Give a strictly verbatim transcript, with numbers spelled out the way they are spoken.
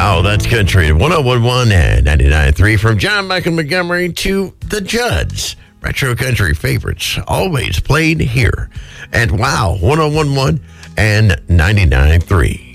Wow, that's country. one oh one point one and ninety-nine point three from John Michael Montgomery to the Judds. Retro country favorites always played here at Wow, one oh one point one and ninety-nine point three.